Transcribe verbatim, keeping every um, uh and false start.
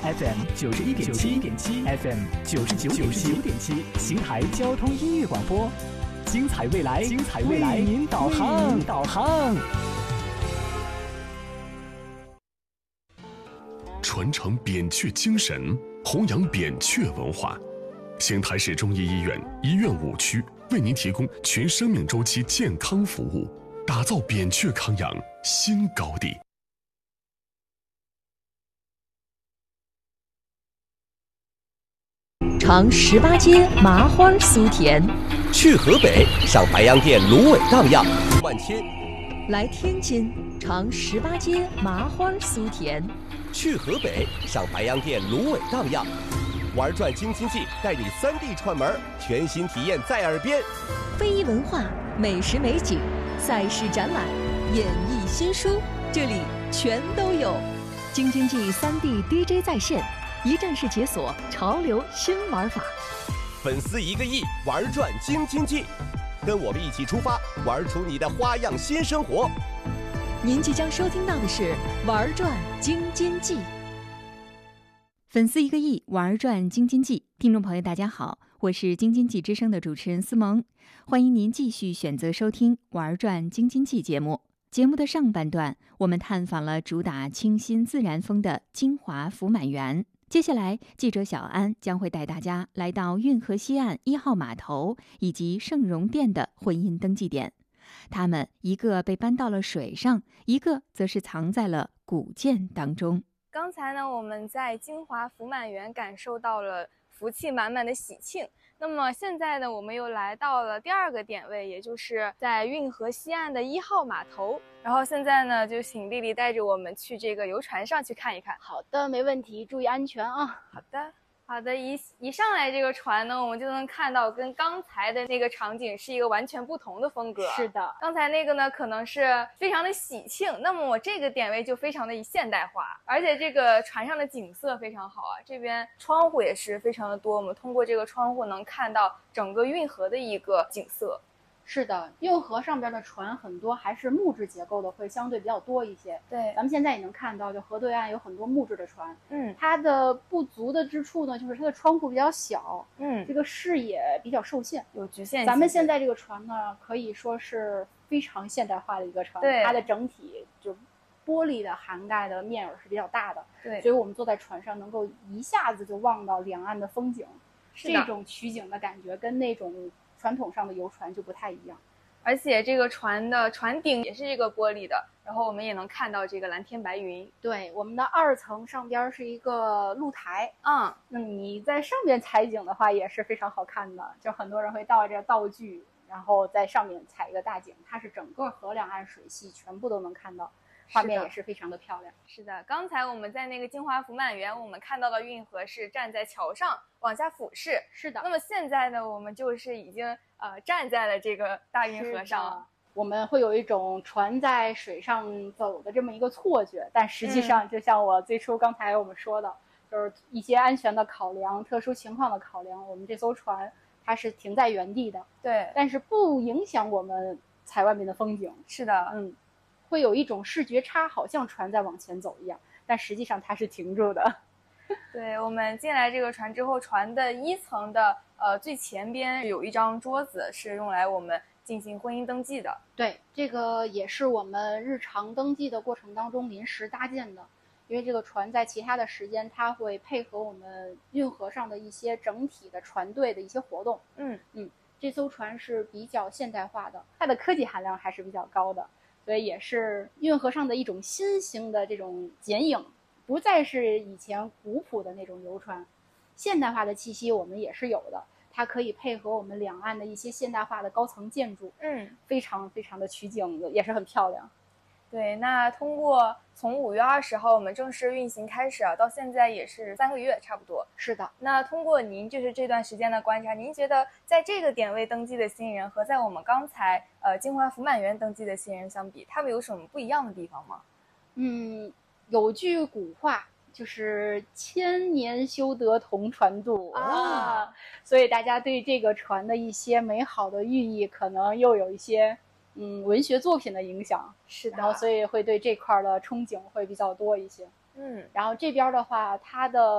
F M 九十一点七点七 F M 九十九点七点七邢台交通音乐广播，精彩未来，精彩未来，为您导航，导航。 传承扁鹊精神，弘扬扁鹊文化。邢台市中医医院医院五区为您提供全生命周期健康服务，打造扁鹊康养新高地。 尝十八街麻花酥甜， 去河北上白洋淀芦苇荡漾，万千。 来天津尝十八街麻花酥甜， 去河北上白洋淀芦苇荡漾。玩转京津冀带你三地串门，全新体验在耳边。 非遗文化、美食美景、赛事展览、演艺新书，这里全都有。京津冀三地 D J 在线，一站式解锁潮流新玩法。 粉丝一个亿，玩转京津冀，跟我们一起出发，玩出你的花样新生活。 您即将收听到的是玩转京津冀。粉丝一个亿，玩转京津冀。听众朋友大家好，我是京津冀之声的主持人思萌，欢迎您继续选择收听玩转京津冀节目。节目的上半段，我们探访了主打清新自然风的金华福满园。接下来，记者小安将会带大家来到运河西岸一号码头以及盛荣店的婚姻登记点。它们一个被搬到了水上，一个则是藏在了古建当中。 刚才呢，我们在金华福满园感受到了福气满满的喜庆。那么现在呢，我们又来到了第二个点位，也就是在运河西岸的一号码头。然后现在呢，就请丽丽带着我们去这个游船上去看一看。 好的，没问题，注意安全啊。 好的。好的，一一上来这个船呢，我们就能看到跟刚才的那个场景是一个完全不同的风格。 是的， 刚才那个呢可能是非常的喜庆，那么我这个点位就非常的现代化，而且这个船上的景色非常好啊，这边窗户也是非常的多，我们通过这个窗户能看到整个运河的一个景色。 是的，运河上边的船很多还是木质结构的，会相对比较多一些。 对， 咱们现在也能看到，就河对岸有很多木质的船。 嗯， 它的不足的之处呢，就是它的窗户比较小， 嗯， 这个视野比较受限， 有局限性。 咱们现在这个船呢，可以说是非常现代化的一个船， 对， 它的整体就玻璃的涵盖的面儿是比较大的， 对， 所以我们坐在船上能够一下子就望到两岸的风景，这种取景的感觉跟那种传统上的游船就不太一样。 而且这个船的船顶也是这个玻璃的，然后我们也能看到这个蓝天白云。 对，我们的二层上边是一个露台， 嗯， 那你在上面采景的话也是非常好看的，就很多人会带着道具，然后在上面采一个大景，它是整个河两岸水系全部都能看到，画面也是非常的漂亮。 是的，刚才我们在那个金华福满园，我们看到的运河是站在桥上往下俯视。 是的。 那么现在呢，我们就是已经呃站在了这个大运河上。 我们会有一种船在水上走的这么一个错觉，但实际上就像我最初刚才我们说的，嗯、就是一些安全的考量、特殊情况的考量，我们这艘船它是停在原地的。 对。 但是不影响我们采外面的风景。 是的。 嗯。会有一种视觉差，好像船在往前走一样，但实际上它是停住的。 对，我们进来这个船之后，船的一层的呃最前边有一张桌子，是用来我们进行婚姻登记的。 对，这个也是我们日常登记的过程当中临时搭建的，因为这个船在其他的时间，它会配合我们运河上的一些整体的船队的一些活动。 嗯嗯，这艘船是比较现代化的，它的科技含量还是比较高的。所以也是运河上的一种新型的这种剪影，不再是以前古朴的那种游船，现代化的气息我们也是有的，它可以配合我们两岸的一些现代化的高层建筑， 嗯， 非常非常的取景，也是很漂亮。 对，那通过从五月二十号我们正式运行开始啊，到现在也是三个月差不多。 是的。 那通过您就是这段时间的观察，您觉得在这个点位登记的新人和在我们刚才呃金华福满园登记的新人相比，他们有什么不一样的地方吗？ 嗯，有句古话就是千年修得同船渡啊，所以大家对这个船的一些美好的寓意可能又有一些嗯，文学作品的影响。 是的。 然后所以会对这块的憧憬会比较多一些。 嗯， 然后这边的话，它的